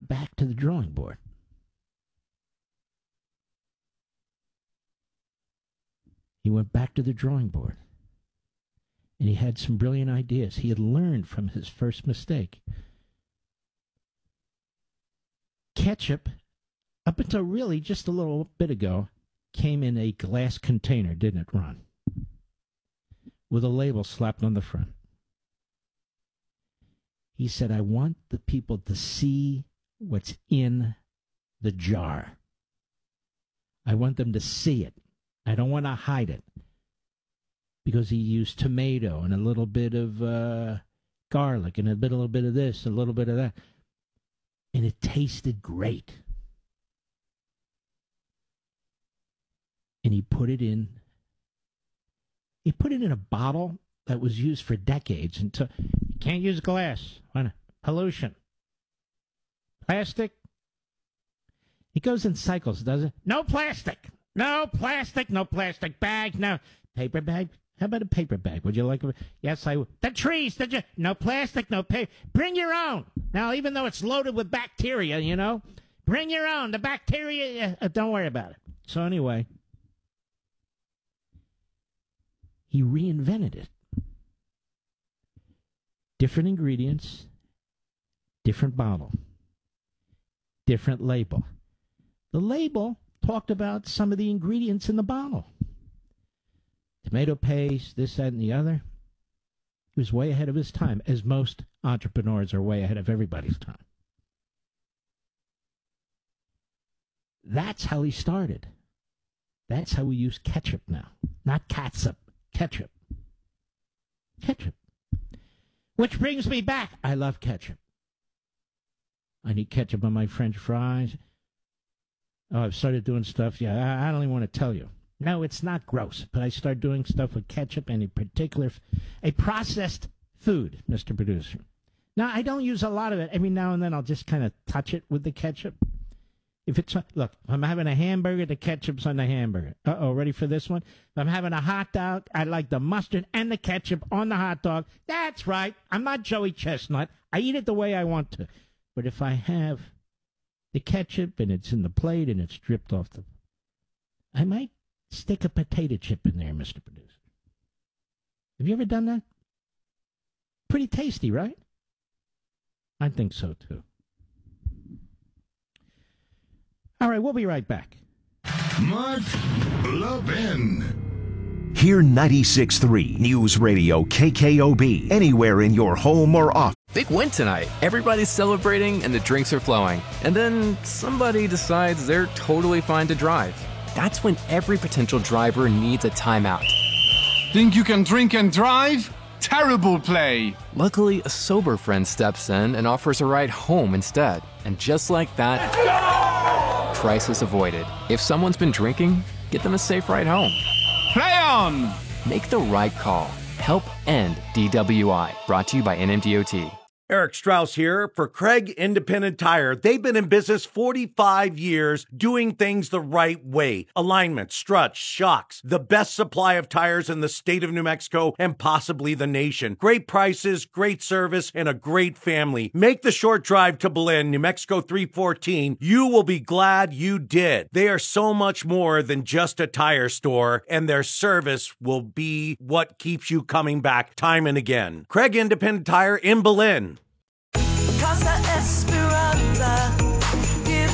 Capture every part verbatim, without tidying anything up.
back to the drawing board. He went back to the drawing board. And he had some brilliant ideas. He had learned from his first mistake. Ketchup, up until really just a little bit ago, came in a glass container, didn't it, Ron? With a label slapped on the front. He said, I want the people to see what's in the jar. I want them to see it. I don't want to hide it. Because he used tomato and a little bit of uh, garlic and a, bit, a little bit of this, a little bit of that. And it tasted great. And he put it in, he put it in a bottle that was used for decades. Until, you can't use glass. Why not? Pollution. Plastic. It goes in cycles, does it? No plastic. No plastic. No plastic bag. No paper bag. How about a paper bag? Would you like a... Yes, I would. The trees. The ju- no plastic, no paper. Bring your own. Now, even though it's loaded with bacteria, you know, bring your own. The bacteria, uh, don't worry about it. So anyway, he reinvented it. Different ingredients, different bottle, different label. The label talked about some of the ingredients in the bottle. Tomato paste, this, that, and the other. He was way ahead of his time, as most entrepreneurs are way ahead of everybody's time. That's how he started. That's how we use ketchup now. Not catsup, ketchup. Ketchup. Which brings me back. I love ketchup. I need ketchup on my French fries. Oh, I've started doing stuff. Yeah, I, I don't even want to tell you. No, it's not gross, but I start doing stuff with ketchup and a particular, a processed food, Mister Producer. Now, I don't use a lot of it. Every now and then I'll just kind of touch it with the ketchup. If it's, look, if I'm having a hamburger, the ketchup's on the hamburger. Uh-oh, ready for this one? If I'm having a hot dog, I like the mustard and the ketchup on the hot dog. That's right. I'm not Joey Chestnut. I eat it the way I want to. But if I have the ketchup and it's in the plate and it's dripped off the, I might stick a potato chip in there, Mister Producer. Have you ever done that? Pretty tasty, right? I think so, too. All right, we'll be right back. Mark Levin. Hear ninety-six point three News Radio K K O B anywhere in your home or office. Big win tonight. Everybody's celebrating and the drinks are flowing. And then somebody decides they're totally fine to drive. That's when every potential driver needs a timeout. Think you can drink and drive? Terrible play. Luckily, a sober friend steps in and offers a ride home instead. And just like that, let's go! Crisis avoided. If someone's been drinking, get them a safe ride home. Play on! Make the right call. Help end D W I. Brought to you by N M D O T. Eric Strauss here for Craig Independent Tire. They've been in business forty-five years doing things the right way. Alignment, struts, shocks, the best supply of tires in the state of New Mexico and possibly the nation. Great prices, great service, and a great family. Make the short drive to Belen, New Mexico three fourteen. You will be glad you did. They are so much more than just a tire store, and their service will be what keeps you coming back time and again. Craig Independent Tire in Belen. Casa Esperanza, give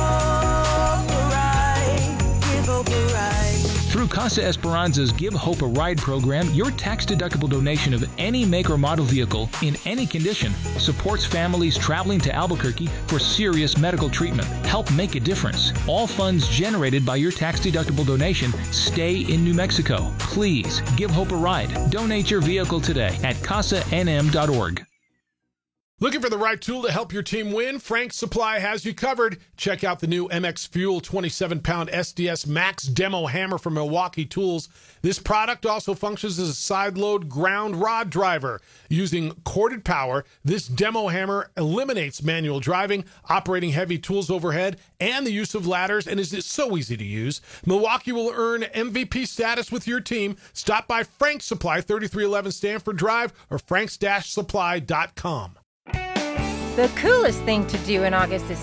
hope a ride, give hope a ride. Through Casa Esperanza's Give Hope a Ride program, your tax-deductible donation of any make or model vehicle in any condition supports families traveling to Albuquerque for serious medical treatment. Help make a difference. All funds generated by your tax-deductible donation stay in New Mexico. Please give Hope a ride. Donate your vehicle today at casa n m dot org. Looking for the right tool to help your team win? Frank's Supply has you covered. Check out the new M X Fuel twenty-seven pound S D S Max Demo Hammer from Milwaukee Tools. This product also functions as a side-load ground rod driver. Using corded power, this demo hammer eliminates manual driving, operating heavy tools overhead, and the use of ladders, and is so easy to use. Milwaukee will earn M V P status with your team. Stop by Frank's Supply, thirty-three eleven Stanford Drive, or franks dash supply dot com. The coolest thing to do in August is